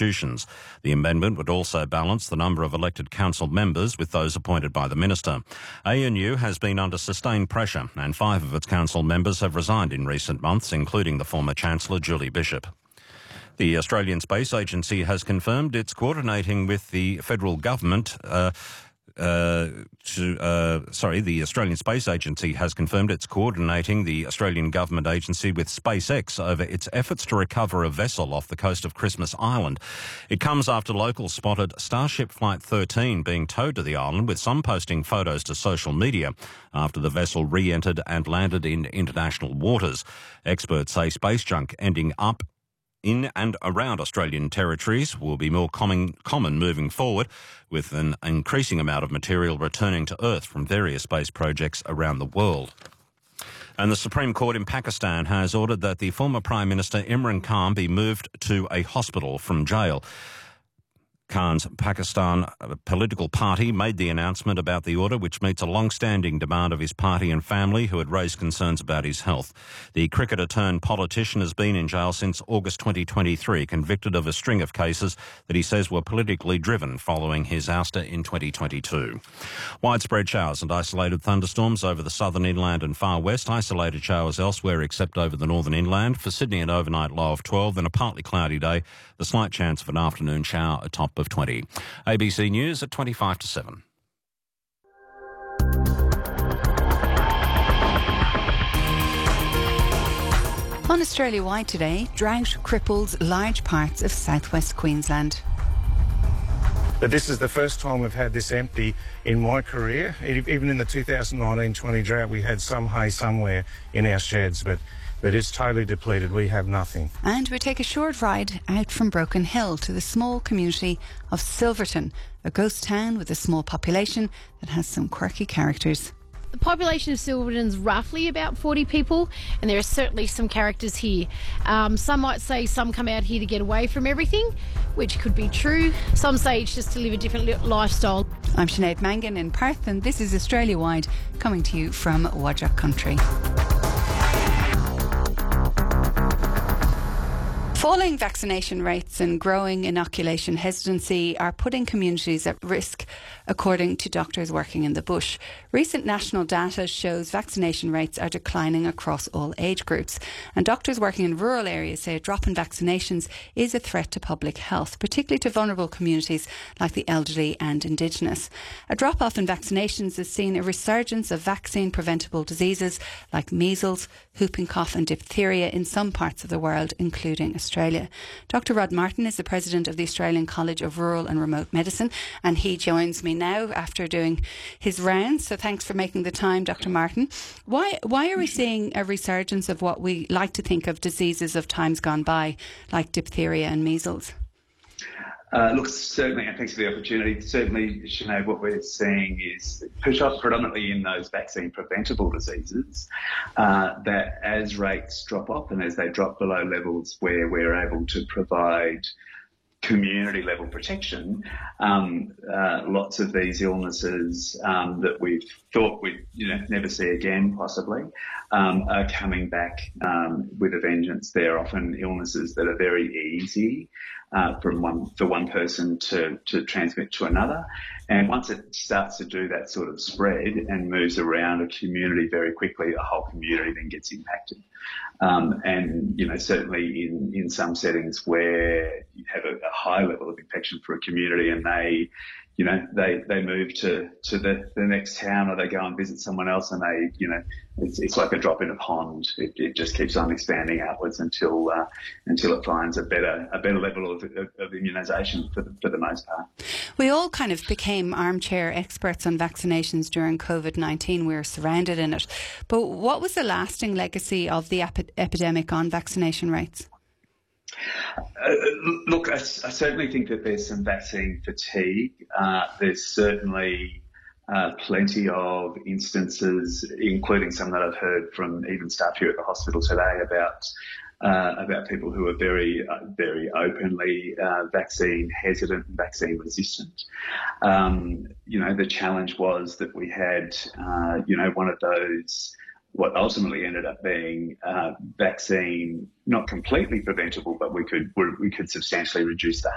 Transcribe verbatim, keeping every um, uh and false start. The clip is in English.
institutions. The amendment would also balance the number of elected council members with those appointed by the minister. A N U has been under sustained pressure, and five of its council members have resigned in recent months, including the former Chancellor Julie Bishop. The Australian Space Agency has confirmed it's coordinating with the federal government uh, uh, to, uh, sorry, the Australian Space Agency has confirmed it's coordinating the Australian government agency with SpaceX over its efforts to recover a vessel off the coast of Christmas Island. It comes after locals spotted Starship Flight thirteen being towed to the island, with some posting photos to social media after the vessel re-entered and landed in international waters. Experts say space junk ending up in and around Australian territories will be more common, common moving forward, with an increasing amount of material returning to Earth from various space projects around the world. And the Supreme Court in Pakistan has ordered that the former Prime Minister Imran Khan be moved to a hospital from jail. Khan's Pakistan political party made the announcement about the order, which meets a long-standing demand of his party and family, who had raised concerns about his health. The cricketer-turned-politician has been in jail since August twenty twenty-three, convicted of a string of cases that he says were politically driven following his ouster in twenty twenty-two. Widespread showers and isolated thunderstorms over the southern inland and far west, isolated showers elsewhere except over the northern inland. For Sydney, an overnight low of twelve, then a partly cloudy day, the slight chance of an afternoon shower atop of twenty. A B C News at twenty-five to seven. On Australia-wide today, drought cripples large parts of southwest Queensland. But this is the first time we've had this empty in my career. Even in the two thousand nineteen twenty drought, we had some hay somewhere in our sheds, but But it's totally depleted. We have nothing. And we take a short ride out from Broken Hill to the small community of Silverton, a ghost town with a small population that has some quirky characters. The population of Silverton is roughly about forty people, and there are certainly some characters here. Um, some might say some come out here to get away from everything, which could be true. Some say it's just to live a different li- lifestyle. I'm Sinead Mangan in Perth, and this is Australia Wide, coming to you from Whadjuk Country. Falling vaccination rates and growing inoculation hesitancy are putting communities at risk, according to doctors working in the bush. Recent national data shows vaccination rates are declining across all age groups, and doctors working in rural areas say a drop in vaccinations is a threat to public health, particularly to vulnerable communities like the elderly and Indigenous. A drop-off in vaccinations has seen a resurgence of vaccine-preventable diseases like measles, whooping cough and diphtheria in some parts of the world, including Australia. Australia. Doctor Rod Martin is the president of the Australian College of Rural and Remote Medicine, and he joins me now after doing his rounds. So thanks for making the time, Doctor Martin. Why why are we seeing a resurgence of what we like to think of diseases of times gone by, like diphtheria and measles? Uh, look, certainly, and thanks for the opportunity. Certainly, Sinead, what we're seeing is predominantly in those vaccine-preventable diseases, uh, that as rates drop off and as they drop below levels where we're able to provide community-level protection, um, uh, lots of these illnesses um, that we've thought we'd you know, never see again, possibly, um, are coming back um, with a vengeance. They're often illnesses that are very easy Uh, from one for one person to, to transmit to another. And once it starts to do that sort of spread and moves around a community very quickly, a whole community then gets impacted. Um, and, you know, certainly in, in some settings where you have a, a high level of infection for a community and they, you know, they, they move to, to the, the next town, or they go and visit someone else, and they, you know, it's, it's like a drop in a pond. It, it just keeps on expanding outwards until uh, until it finds a better a better level of, of, of immunisation for the, for the most part. We all kind of became armchair experts on vaccinations during COVID nineteen. We were surrounded in it. But what was the lasting legacy of the ep- epidemic on vaccination rates? Uh, look, I, I certainly think that there's some vaccine fatigue. Uh, there's certainly uh, plenty of instances, including some that I've heard from even staff here at the hospital today, about uh, about people who are very, uh, very openly uh, vaccine hesitant and vaccine resistant. Um, you know, the challenge was that we had, uh, you know, one of those. What ultimately ended up being uh, vaccine, not completely preventable, but we could we could substantially reduce the